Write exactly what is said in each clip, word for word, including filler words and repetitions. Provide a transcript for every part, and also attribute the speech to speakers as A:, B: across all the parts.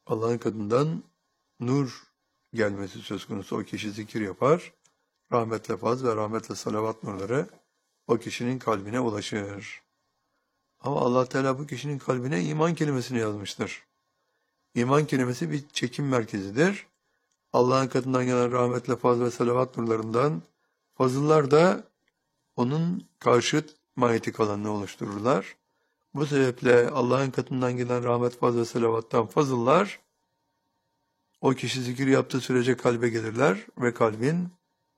A: Allah'ın katından nur gelmesi söz konusu. O kişi zikir yapar. Rahmetle faz ve rahmetle salavat nurları o kişinin kalbine ulaşır. Ama Allah Teala bu kişinin kalbine iman kelimesini yazmıştır. İman kelimesi bir çekim merkezidir. Allah'ın katından gelen rahmetle faz ve salavat nurlarından fazıllar da onun karşıt manyetik alanını oluştururlar. Bu sebeple Allah'ın katından gelen rahmet, faz ve salavattan fazıllar o kişi zikir yaptığı sürece kalbe gelirler ve kalbin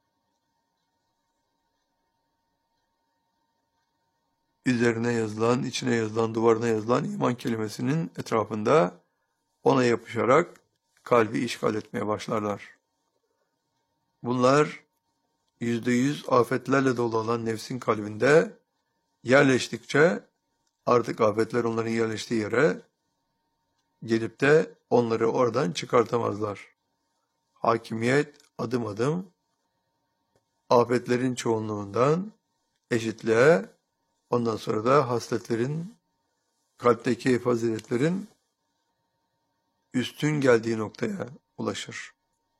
A: üzerine yazılan, içine yazılan, duvarına yazılan iman kelimesinin etrafında ona yapışarak kalbi işgal etmeye başlarlar. Bunlar yüzde yüz afetlerle dolu olan nefsin kalbinde yerleştikçe artık afetler onların yerleştiği yere gelip de onları oradan çıkartamazlar. Hakimiyet adım adım afetlerin çoğunluğundan eşitliğe, ondan sonra da hasletlerin, kalpteki faziletlerin üstün geldiği noktaya ulaşır.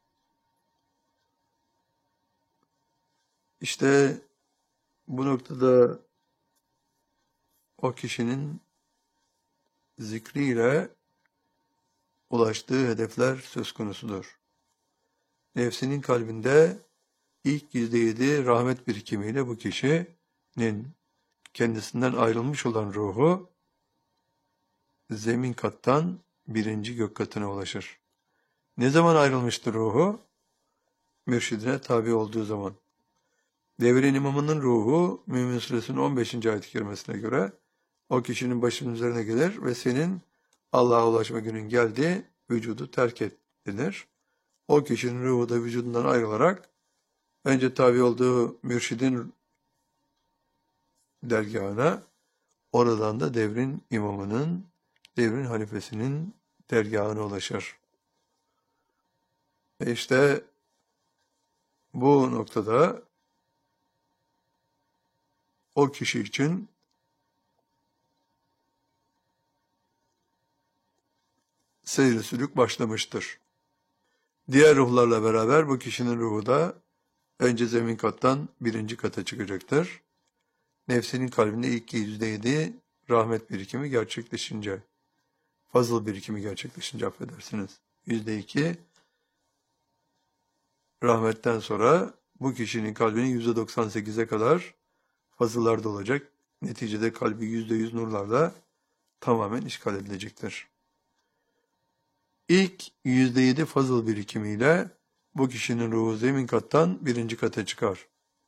A: İşte bu noktada o kişinin zikriyle ulaştığı hedefler söz konusudur. Nefsinin kalbinde ilk yüzde yedi rahmet birikimiyle bu kişinin kendisinden ayrılmış olan ruhu zemin kattan birinci gök katına ulaşır. Ne zaman ayrılmıştır ruhu? Mürşidine tabi olduğu zaman. Devrin imamının ruhu Mümin Suresinin on beşinci ayet-i kerimesine göre o kişinin başının üzerine gelir ve senin Allah'a ulaşma günün geldi, vücudu terk et denir. O kişinin ruhu da vücudundan ayrılarak önce tabi olduğu mürşidin dergahına, oradan da devrin imamının, devrin halifesinin dergahına ulaşır. Ve işte bu noktada o kişi için seyir sülük başlamıştır. Diğer ruhlarla beraber bu kişinin ruhu da önce zemin kattan birinci kata çıkacaktır. Nefsinin kalbinde ilk yüzde yedi rahmet birikimi gerçekleşince, fazıl birikimi gerçekleşince affedersiniz. Yüzde iki rahmetten sonra bu kişinin kalbinin yüzde doksan sekize kadar fazıllar da olacak. Neticede kalbi yüzde yüz nurlarla tamamen işgal edilecektir. İlk yüzde yedi fazıl birikimiyle bu kişinin ruhu zemin kattan birinci kata çıkar.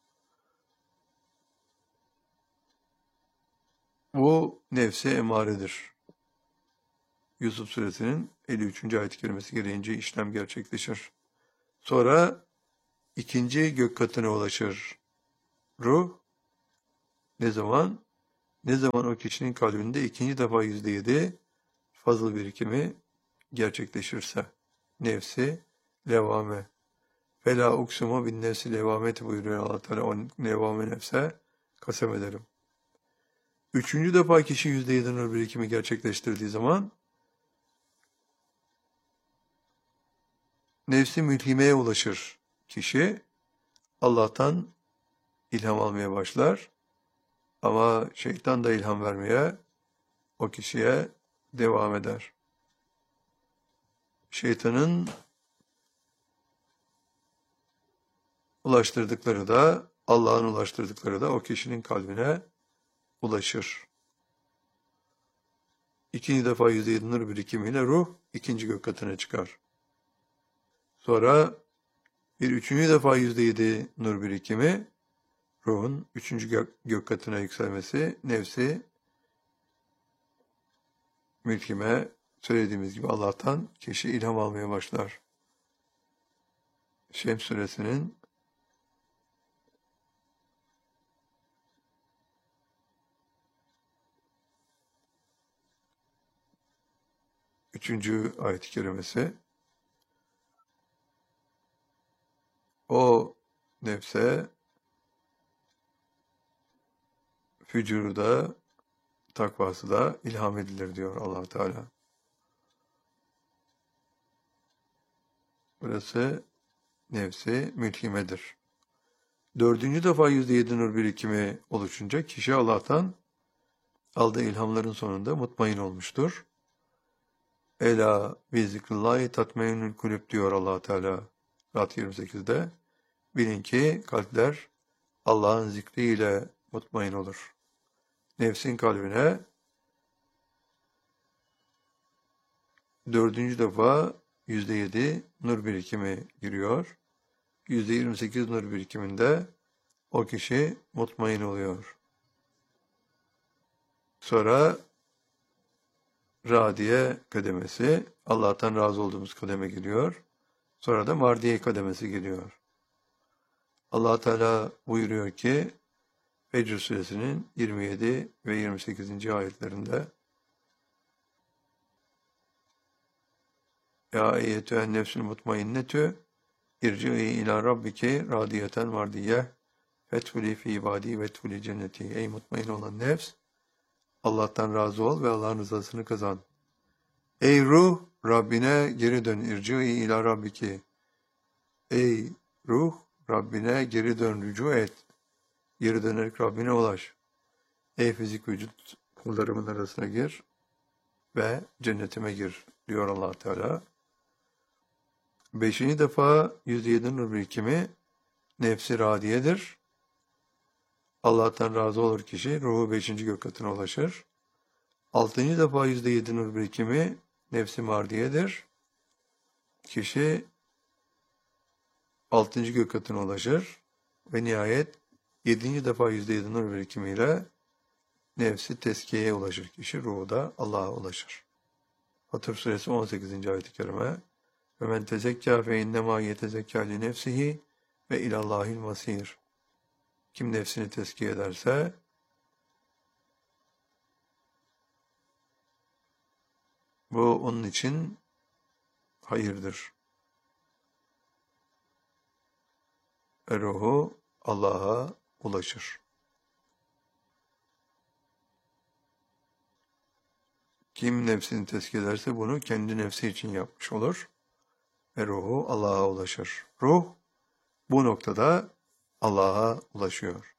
A: Bu nefse emaredir. Yusuf Suresinin elli üçüncü ayet-i kerimesi gereğince işlem gerçekleşir. Sonra ikinci gök katına ulaşır. Ruh ne zaman? Ne zaman o kişinin kalbinde ikinci defa yüzde yedi fazıl birikimi gerçekleşirse. Nefsi levame. Fela uksumu bin nefsi levameti buyuruyor Allah Teala. O levame nefse kasem ederim. Üçüncü defa kişi yüzde yedi nur birikimi gerçekleştirdiği zaman nefsi mülhimeye ulaşır kişi. Allah'tan ilham almaya başlar. Ama şeytan da ilham vermeye o kişiye devam eder. Şeytanın ulaştırdıkları da, Allah'ın ulaştırdıkları da o kişinin kalbine ulaşır. İkinci defa yüzde yedi nur birikimiyle ruh ikinci gök katına çıkar. Sonra bir üçüncü defa yüzde yedi nur birikimi, ruhun üçüncü gök, gök katına yükselmesi, nefsi mülkime, söylediğimiz gibi Allah'tan kişi ilham almaya başlar. Şems suresinin üçüncü ayet-i kerimesi, o nefse fücuru da takvası da ilham edilir diyor Allah Teala. Burası nefsi mülhimedir. Dördüncü defa yüzde yedi nur birikimi oluşunca kişi Allah'tan aldığı ilhamların sonunda mutmain olmuştur. Ela bi zikrillahi tatmainnül kulüp diyor Allah Teala Rad yirmi sekizde. Bilin ki kalpler Allah'ın zikriyle mutmain olur. Nefsin kalbine dördüncü defa yüzde yedi nur birikimi giriyor. Yüzde yirmi sekiz nur birikiminde o kişi mutmain oluyor. Sonra radiye kademesi, Allah'tan razı olduğumuz kademe geliyor. Sonra da mardiye kademesi geliyor. Allah Teala buyuruyor ki Fecr suresinin yirmi yedi ve yirmi sekizinci ayetlerinde Ya eyyetühen nefsül mutmainnetü irci'i ila rabbiki radiyeten mardiyeh fethuli fi ibadi veethuli cenneti. Ey mutmain olan nefs, Allah'tan razı ol ve Allah'ın rızasını kazan. Ey ruh, Rabbine geri dön. İrci'i ila rabbiki. Ey ruh, Rabbine geri dön, rücu et. Geri dönerek Rabbine ulaş. Ey fizik vücut, kullarımın arasına gir ve cennetime gir diyor Allah Teala. Beşinci defa yüzde yedi nur birikimi nefsi radiyedir. Allah'tan razı olur kişi, ruhu beşinci gök katına ulaşır. Altıncı defa yüzde yedi nur birikimi nefsi mardiyedir. Kişi altıncı gök katına ulaşır ve nihayet yedinci defa yüzde yedi nur birikimiyle nefsi tezkiyeye ulaşır kişi, ruhu da Allah'a ulaşır. Fatır suresi on sekizinci ayet-i kerime ve men tezekkâ fe innemâ yetezekkâ li nefsihi ve ilallâhil masîr. Kim nefsini tezkiye ederse bu onun için hayırdır. Ve ruhu Allah'a ulaşır. Kim nefsini tezkiye ederse bunu kendi nefsi için yapmış olur. Ve ruhu Allah'a ulaşır. Ruh bu noktada Allah'a ulaşıyor.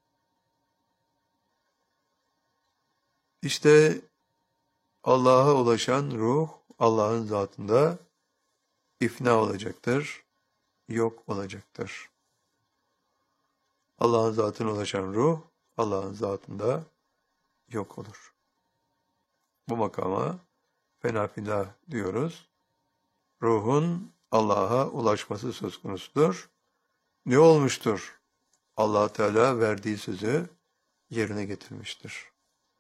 A: İşte Allah'a ulaşan ruh Allah'ın zatında ifna olacaktır, yok olacaktır. Allah'ın zatına ulaşan ruh Allah'ın zatında yok olur. Bu makama fenafillah diyoruz. Ruhun Allah'a ulaşması söz konusudur. Ne olmuştur? Allah Teala verdiği sözü yerine getirmiştir.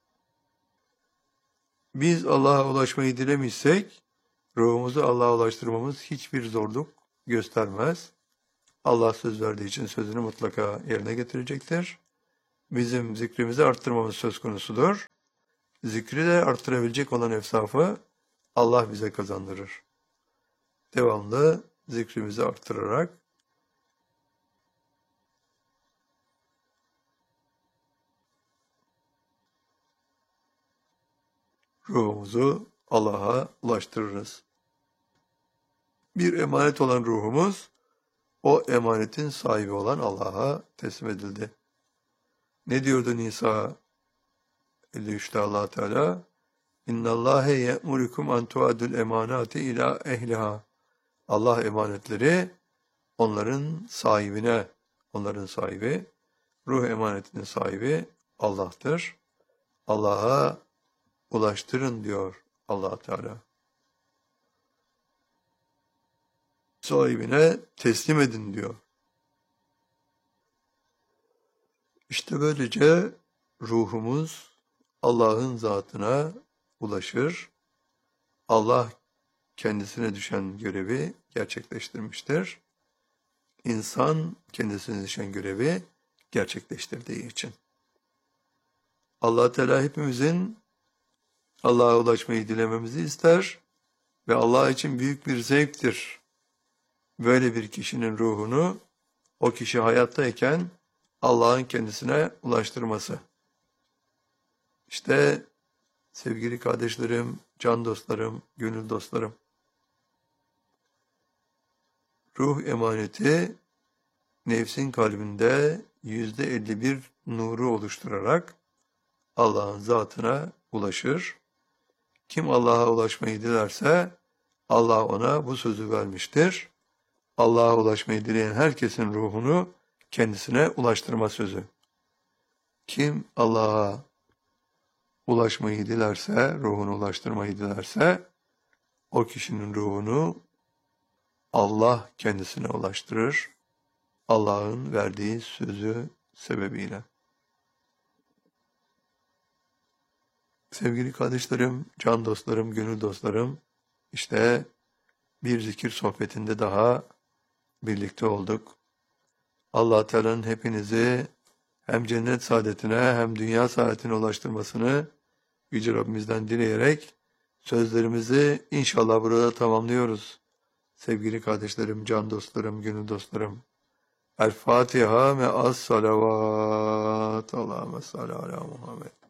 A: Biz Allah'a ulaşmayı dilemişsek, ruhumuzu Allah'a ulaştırmamız hiçbir zorluk göstermez. Allah söz verdiği için sözünü mutlaka yerine getirecektir. Bizim zikrimizi arttırmamız söz konusudur. Zikri de arttırabilecek olan efsafı Allah bize kazandırır. Devamlı zikrimizi arttırarak ruhumuzu Allah'a ulaştırırız. Bir emanet olan ruhumuz, o emanetin sahibi olan Allah'a teslim edildi. Ne diyordu Nisa elli üçte Allah Teala? İnna Allahe ye'murukum an tu'adul emanati ila ehliha. Allah emanetleri onların sahibine, onların sahibi, ruh emanetinin sahibi Allah'tır. Allah'a ulaştırın diyor Allah Teala. Sahibine teslim edin diyor. İşte böylece ruhumuz Allah'ın zatına ulaşır. Allah kendisine düşen görevi gerçekleştirmiştir. İnsan kendisine düşen görevi gerçekleştirdiği için. Allah Teala hepimizin Allah'a ulaşmayı dilememizi ister ve Allah için büyük bir zevktir. Böyle bir kişinin ruhunu o kişi hayattayken Allah'ın kendisine ulaştırması. İşte sevgili kardeşlerim, can dostlarım, gönül dostlarım. Ruh emaneti nefsin kalbinde yüzde elli bir nuru oluşturarak Allah'ın zatına ulaşır. Kim Allah'a ulaşmayı dilerse Allah ona bu sözü vermiştir. Allah'a ulaşmayı dileyen herkesin ruhunu kendisine ulaştırma sözü. Kim Allah'a ulaşmayı dilerse, ruhunu ulaştırmayı dilerse, o kişinin ruhunu Allah kendisine ulaştırır. Allah'ın verdiği sözü sebebiyle. Sevgili kardeşlerim, can dostlarım, gönül dostlarım, işte bir zikir sohbetinde daha birlikte olduk. Allah Teala'nın hepinizi hem cennet saadetine hem dünya saadetine ulaştırmasını Yüce Rabbimizden dileyerek sözlerimizi inşallah burada tamamlıyoruz. Sevgili kardeşlerim, can dostlarım, gönül dostlarım. El Fatiha ve as salavat. Allahümme salli ala Muhammed.